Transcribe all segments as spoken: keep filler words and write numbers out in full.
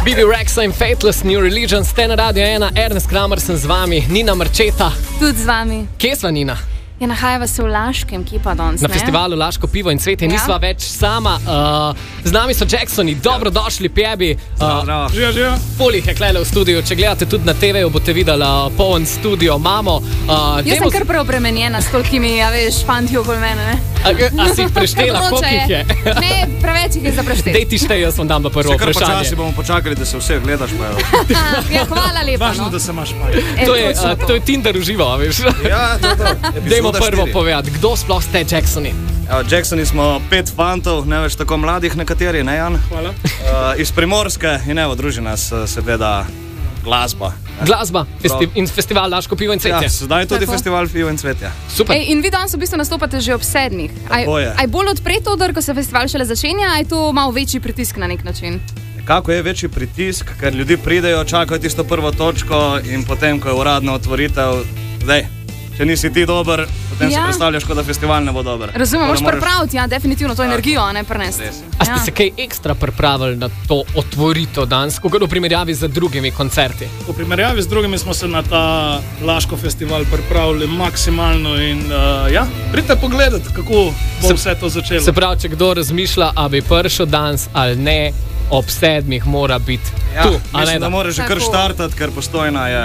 B B Rexa in Fateless New Religion, ste na Radio ena, Ernest Kramer sem z vami, Nina Marčeta. Tudi z vami. Kje sva, Nina? Ja, nahajava se v Laškem, kje pa danes, Na ne? festivalu Laško pivo in cvetje, Ja. nisva več sama. Uh, z nami so Jacksoni, dobrodošli, pjebi. Uh, Živa, živa. Pol jih je klele v studiu, če gledate tudi na te veju, boste videli uh, poln studio imamo. Uh, Jaz sem kar preobremenjena s tolkimi, ja veš, fanti okoli mene, ne? A, a si jih preštela, koliko Vroče jih je? Ne, preveč jih je za prešteti. Dej ti štej, jaz vam dam pa prvo Kar počasi vprašanje. bomo počakali, da se vse gledaš. Pa Ja, hvala lepa, Važno, no. da se imaš fajn. E, To je, točno uh, to je Tinder uživo, veš. Ja, to je to. Dajmo Epizoda prvo štiri. povedati, kdo sploh ste Jacksoni? Evo, Jacksoni smo pet fantov, ne več tako mladih nekateri, ne Jan? Hvala. Uh, iz Primorske in evo, druži nas uh, seveda glasba. Glasba festi in festival Laško pivo in Ja, cvetje. zdaj tudi Tako. festival pivo in cvetja. Super. Ej, in vi danes v bistvu nastopate že ob sedmih. Aj, Tako je. aj bolj odpret odr, ko se festival šele začenja, aj to malo večji pritisk na nek način? Nekako je večji pritisk, ker ljudi pridejo, čakajo tisto prvo točko in potem, ko je uradna otvoritev, zdaj, če nisi ti dober, potem ja. Ja. si predstavljaš, kot da festival ne bo dober. Razumem, Tako moraš da moraš- pripraviti, ja, definitivno to energijo, a ne prenesti. Res. A ste se kaj ekstra pripravili na to otvoritev danes, kako v primerjavi z drugimi koncerti? V primerjavi z drugimi smo se na ta Laško festival pripravili maksimalno in uh, ja, pridite pogledati, kako bo Se- vse to začelo. Se pravi, če kdo razmišlja, a bi prišel danes ali ne, ob sedmih mora biti Ja, tu. a mislim, ne, da moraš že kar Tako. štartati, ker postojna je.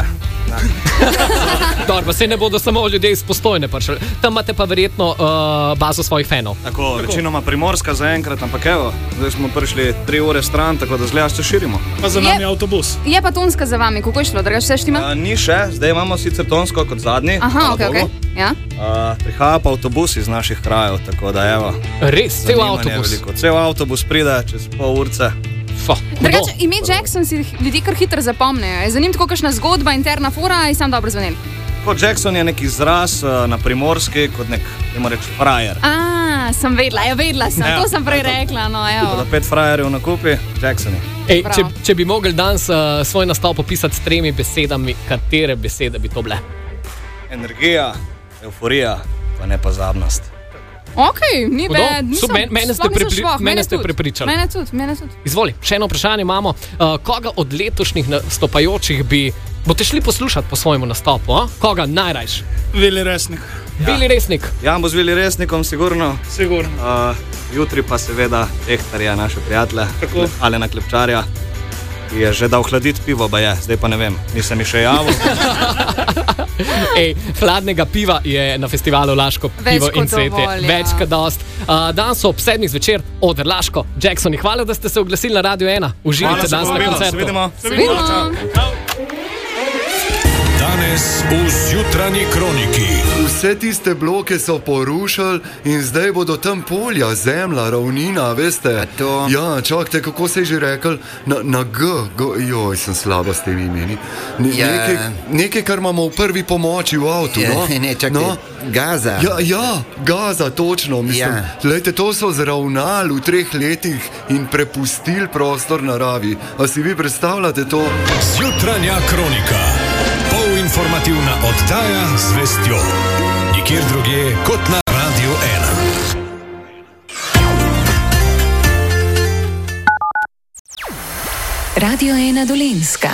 Dobro, se ne bodo samo ljudje iz Postojne prišli. Tam imate pa verjetno uh, bazo svojih fanov. Tako, tako. Večinoma primorska zaenkrat, ampak evo, zdaj smo prišli tri ure stran, tako da zgleda, se širimo. Pa za Je- nami je avtobus. Je pa tonska za vami, kako je šlo, drugače vse štima? A, ni še, zdaj imamo sicer tonsko kot zadnji. Aha, hvala ok, ok. Bogu. Ja. A, prihaja pa avtobus iz naših krajev, tako da evo. Res, cel zanimanje je avtobus. veliko. Cel avtobus pride čez pol urce. Fo, Drugače, ime Jackson si ljudi kar hitro zapomnejo. Je zanimivo, tako kakšna zgodba, interna fora in sam dobro zvenel. Kot Jackson je nek izraz uh, na primorski, kot nek, dajmo reči, frajer. A, sem vedela, ja, vedela sem, Ja, to sem prej to- rekla, no, Tako evo. da pet frajerjev na kupi, Jacksoni. Ej, Prav. če, če bi mogli danes uh, svoj nastop opisati s tremi besedami, katere besede bi to bile? Energija, euforija, pa nepozabnost. Ok, ni Hudo. bed, Su- nisem, men- mene ste sploh nisem prepri- švoh, mene ste tudi. prepričali. Mene tudi, mene tudi. Izvoli, še eno vprašanje imamo. Uh, koga od letošnjih nastopajočih bi boste šli poslušati po svojemu nastopu? A? Koga najrajš? Vili resnik, Ja. Bili resnik. Jan bo z Vili Resnikom, sigurno. sigurno. Uh, jutri pa seveda Tehtarja, naše prijatelje, Tako. Alena Klepčarja, ki je že dal hladiti pivo, ba je, zdaj pa ne vem, nisem mi še javil. Ej, hladnega piva je na festivalu Laško Več pivo in kot cvetje. dovolj, ja. Več kot dost. Uh, danes so ob sedmih zvečer, oder Laško, Jacksoni. Hvala, da ste se oglasili na Radio ena. Uživajte danes na koncertu. Se vidimo. Se vidimo. Čau. Danes v Zjutranji kroniki. Vse tiste bloke so porušili in zdaj bodo tam polja, zemlja, ravnina, veste. to? Ja, čakajte, kako se je že rekel? Na, na G, G, joj, sem slaba s temi imeni. Ne, Ja. nekaj, nekaj, kar imamo v prvi pomoči v avtu, Ja, no? ne, čakaj, no? Gaza. Ja, ja, Gaza, točno. Mislim, Ja. lejte, to so zravnali v treh letih in prepustili prostor naravi. A si vi predstavljate to? Zjutranja kronika. Polinformativna oddaja z vestjo. Nikjer drugje kot na Radio ena. Radio ena Dolenjska.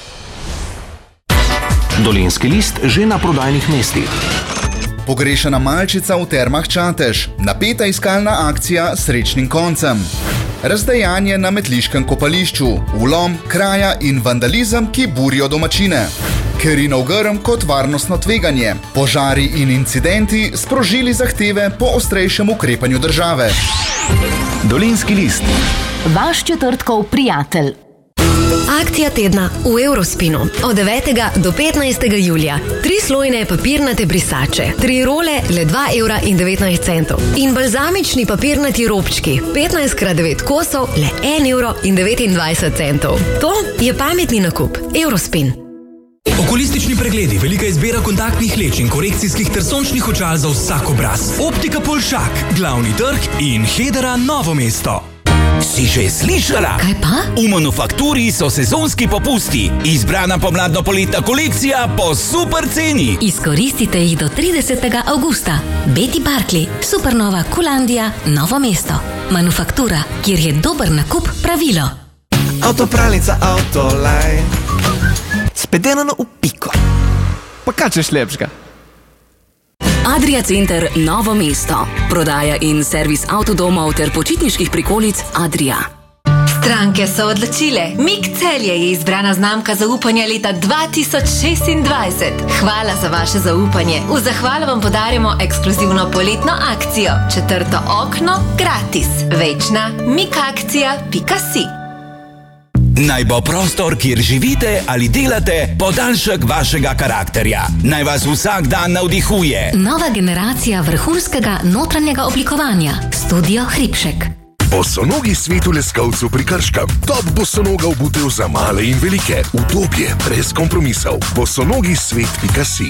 Dolenjski list že na prodajnih mestih. Pogrešana malčica v Termah Čatež, napeta iskalna akcija s srečnim koncem. Razdejanje na metliškem kopališču, vlom, kraja in vandalizem, ki burijo domačine. Kerinov grm kot varnostno tveganje, požari in incidenti sprožili zahteve po ostrejšem ukrepanju države. Dolenjski list. Vaš četrtkov prijatelj. Akcija tedna v Eurospinu od devetega do petnajstega julija. Tri slojne papirnate brisače, tri role le dva evra in devetnajst centov. In balzamični papirnati robčki, petnajst krat devet kosov, le en evro in devetindvajset centov. To je pametni nakup. Eurospin. Okulistični pregledi, velika izbira kontaktnih leč in korekcijskih ter sončnih očal za vsak obraz. Optika Polšak, glavni trg in Hedera Novo mesto. Si že slišala? Kaj pa? V Manufakturi so sezonski popusti. Izbrana pomladno-poletna kolekcija po super ceni. Izkoristite jih do tridesetega avgusta. Betty Barkley, Supernova, Kulandija, Novo mesto. Manufaktura, kjer je dober nakup pravilo. Avtopralnica Autoline. Spedenano v piko. Pa kaj češ lepšega? Adria Center Novo mesto. Prodaja in servis avtodomov ter počitniških prikolic Adria. Stranke so odločile. Mik Celje je izbrana znamka zaupanja leta dva tisoč šestindvajset. Hvala za vaše zaupanje. V zahvalo vam podarjamo ekskluzivno poletno akcijo. Četrto okno gratis. Več na mikakcija pika si. Naj bo prostor, kjer živite ali delate, podaljšek vašega karakterja. Naj vas vsak dan navdihuje. Nova generacija vrhunskega notranjega oblikovanja. Studio Hribšek. Bosonogi svet v Leskovcu pri Krškem. Top bosonoga obutev za male in velike. Udobje brez kompromisov. bosonogi svet pika si.